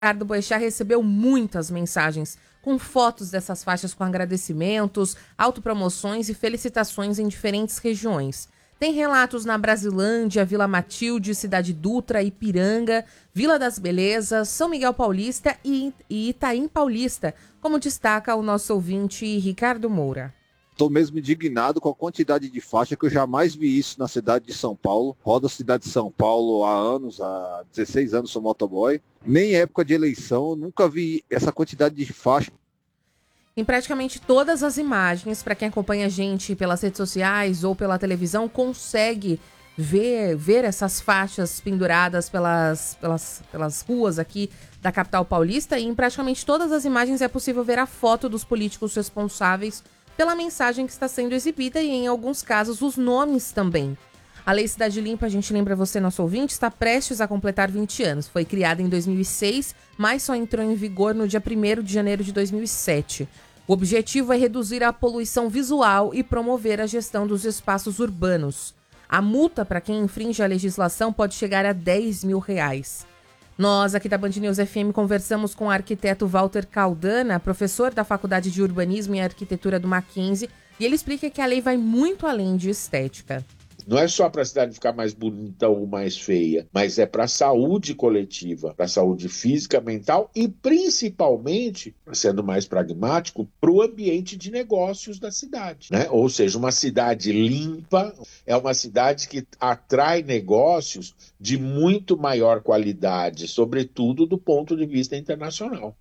Ricardo Boechat recebeu muitas mensagens com fotos dessas faixas com agradecimentos, autopromoções e felicitações em diferentes regiões. Tem relatos na Brasilândia, Vila Matilde, Cidade Dutra, Ipiranga, Vila das Belezas, São Miguel Paulista e Itaim Paulista, como destaca o nosso ouvinte Ricardo Moura. Estou mesmo indignado com a quantidade de faixa que eu jamais vi isso na cidade de São Paulo. Rodo a cidade de São Paulo há anos, há 16 anos sou motoboy. Nem em época de eleição, nunca vi essa quantidade de faixa. Em praticamente todas as imagens, para quem acompanha a gente pelas redes sociais ou pela televisão, consegue ver essas faixas penduradas pelas ruas aqui da capital paulista. E em praticamente todas as imagens é possível ver a foto dos políticos responsáveis pela mensagem que está sendo exibida e, em alguns casos, os nomes também. A Lei Cidade Limpa, a gente lembra você, nosso ouvinte, está prestes a completar 20 anos. Foi criada em 2006, mas só entrou em vigor no dia 1º de janeiro de 2007. O objetivo é reduzir a poluição visual e promover a gestão dos espaços urbanos. A multa para quem infringe a legislação pode chegar a R$10 mil. Nós, aqui da Band News FM, conversamos com o arquiteto Walter Caldana, professor da Faculdade de Urbanismo e Arquitetura do Mackenzie, e ele explica que a lei vai muito além de estética. Não é só para a cidade ficar mais bonita ou mais feia, mas é para a saúde coletiva, para a saúde física, mental e principalmente, sendo mais pragmático, para o ambiente de negócios da cidade, né? Ou seja, uma cidade limpa é uma cidade que atrai negócios de muito maior qualidade, sobretudo do ponto de vista internacional.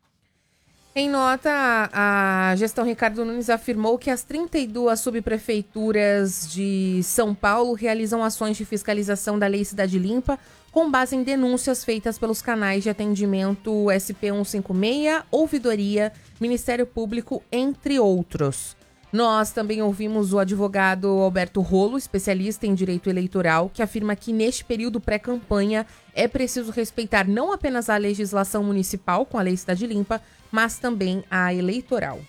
Em nota, a gestão Ricardo Nunes afirmou que as 32 subprefeituras de São Paulo realizam ações de fiscalização da Lei Cidade Limpa com base em denúncias feitas pelos canais de atendimento SP156, Ouvidoria, Ministério Público, entre outros. Nós também ouvimos o advogado Alberto Rolo, especialista em direito eleitoral, que afirma que neste período pré-campanha é preciso respeitar não apenas a legislação municipal com a Lei Cidade Limpa, mas também a eleitoral.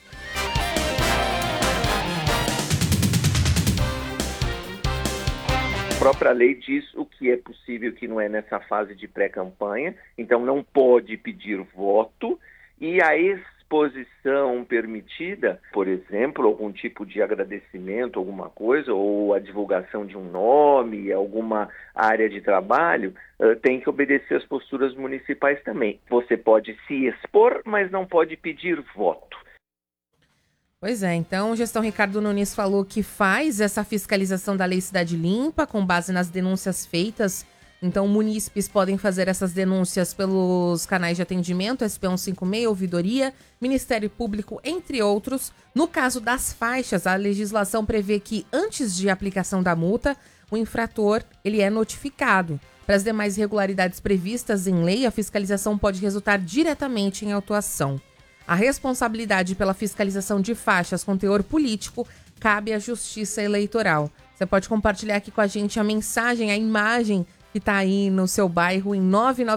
A própria lei diz o que é possível e o que não é nessa fase de pré-campanha, então não pode pedir voto, e a exposição permitida, por exemplo, algum tipo de agradecimento, alguma coisa, ou a divulgação de um nome, alguma área de trabalho, tem que obedecer às posturas municipais também. Você pode se expor, mas não pode pedir voto. Pois é, então a gestão Ricardo Nunes falou que faz essa fiscalização da Lei Cidade Limpa com base nas denúncias feitas. Então, munícipes podem fazer essas denúncias pelos canais de atendimento, SP156, Ouvidoria, Ministério Público, entre outros. No caso das faixas, a legislação prevê que, antes de aplicação da multa, o infrator ele é notificado. Para as demais irregularidades previstas em lei, a fiscalização pode resultar diretamente em autuação. A responsabilidade pela fiscalização de faixas com teor político cabe à Justiça Eleitoral. Você pode compartilhar aqui com a gente a mensagem, a imagem que está aí no seu bairro em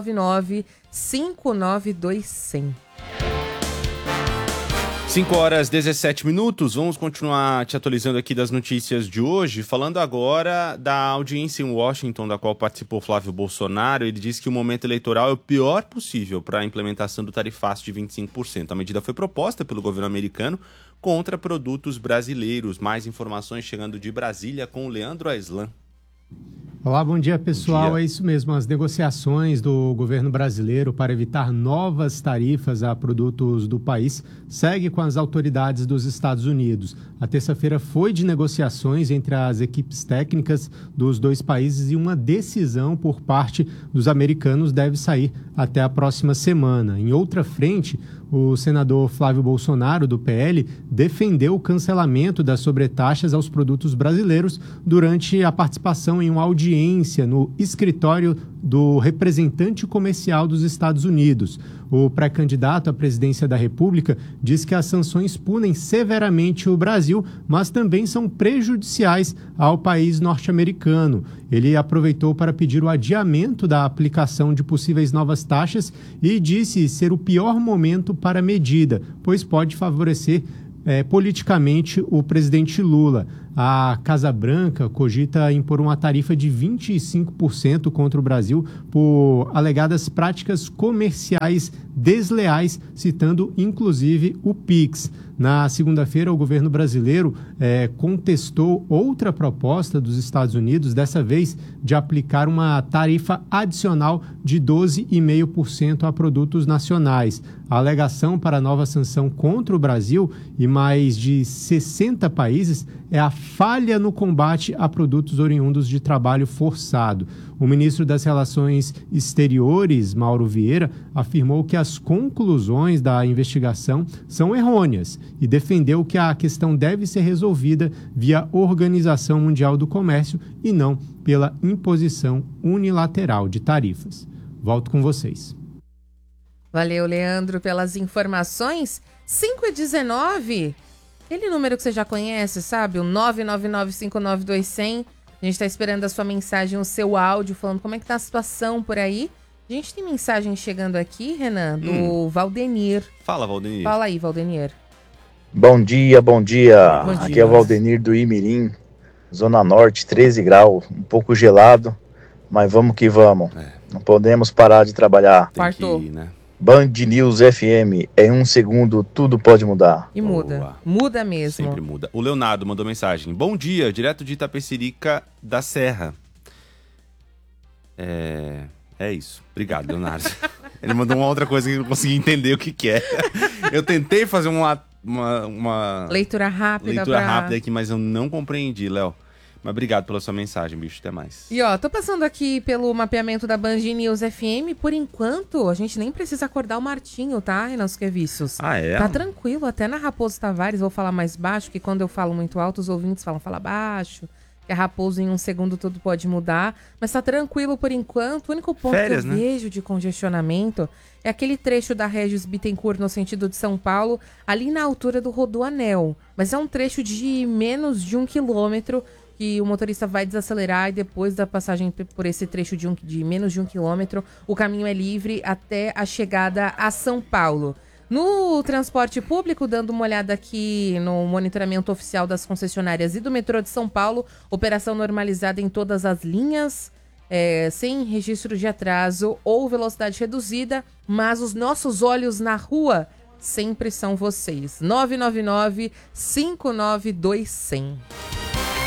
999-592-100. 5h17. Vamos continuar te atualizando aqui das notícias de hoje, falando agora da audiência em Washington, da qual participou Flávio Bolsonaro. Ele disse que o momento eleitoral é o pior possível para a implementação do tarifaço de 25%. A medida foi proposta pelo governo americano contra produtos brasileiros. Mais informações chegando de Brasília com o Leandro Aislan. Olá, bom dia, pessoal. Bom dia. É isso mesmo, as negociações do governo brasileiro para evitar novas tarifas a produtos do país segue com as autoridades dos Estados Unidos. A terça-feira foi de negociações entre as equipes técnicas dos dois países e uma decisão por parte dos americanos deve sair até a próxima semana. Em outra frente, o senador Flávio Bolsonaro, do PL, defendeu o cancelamento das sobretaxas aos produtos brasileiros durante a participação em uma audiência no escritório do representante comercial dos Estados Unidos. O pré-candidato à presidência da República diz que as sanções punem severamente o Brasil, mas também são prejudiciais ao país norte-americano. Ele aproveitou para pedir o adiamento da aplicação de possíveis novas taxas e disse ser o pior momento para a medida, pois pode favorecer politicamente o presidente Lula. a Casa Branca cogita impor uma tarifa de 25% contra o Brasil por alegadas práticas comerciais desleais, citando inclusive o PIX. Na segunda-feira, o governo brasileiro contestou outra proposta dos Estados Unidos, dessa vez de aplicar uma tarifa adicional de 12,5% a produtos nacionais. A alegação para a nova sanção contra o Brasil e mais de 60 países é a falha no combate a produtos oriundos de trabalho forçado. O ministro das Relações Exteriores, Mauro Vieira, afirmou que as conclusões da investigação são errôneas e defendeu que a questão deve ser resolvida via Organização Mundial do Comércio e não pela imposição unilateral de tarifas. Volto com vocês. Valeu, Leandro, pelas informações. 5h19, aquele número que você já conhece, sabe? O 999-592-100. A gente está esperando a sua mensagem, o seu áudio, falando como é que tá a situação por aí. A gente tem mensagem chegando aqui, Renan, do Valdenir. Fala, Valdenir. Fala aí, Valdenir. Bom dia, bom dia. Aqui é o Valdenir do Imirim, Zona Norte, 13 graus, um pouco gelado, mas vamos que vamos. Não podemos parar de trabalhar. Partou. Né? Band News FM, em 1 segundo tudo pode mudar. E muda. Boa. Muda mesmo. Sempre muda. O Leonardo mandou mensagem. Bom dia, direto de Itapecerica da Serra. É isso. Obrigado, Leonardo. Ele mandou uma outra coisa que eu não consegui entender o que é. Eu tentei fazer uma leitura rápida aqui, mas eu não compreendi, Léo. Mas obrigado pela sua mensagem, bicho. Até mais. E ó, tô passando aqui pelo mapeamento da Band News FM. Por enquanto, a gente nem precisa acordar o Martinho, tá, Renan Suqueviços? Ah, é? Tá tranquilo. Até na Raposo Tavares, vou falar mais baixo, que quando eu falo muito alto, os ouvintes falam, fala baixo. Que a Raposo, em 1 segundo, tudo pode mudar. Mas tá tranquilo por enquanto. O único ponto que eu vejo de congestionamento é aquele trecho da Régis Bittencourt no sentido de São Paulo, ali na altura do Rodoanel. Mas é um trecho de menos de 1 quilômetro, que o motorista vai desacelerar e depois da passagem por esse trecho de menos de 1 quilômetro, o caminho é livre até a chegada a São Paulo. No transporte público, dando uma olhada aqui no monitoramento oficial das concessionárias e do metrô de São Paulo, operação normalizada em todas as linhas, sem registro de atraso ou velocidade reduzida, mas os nossos olhos na rua sempre são vocês. 999-592-100.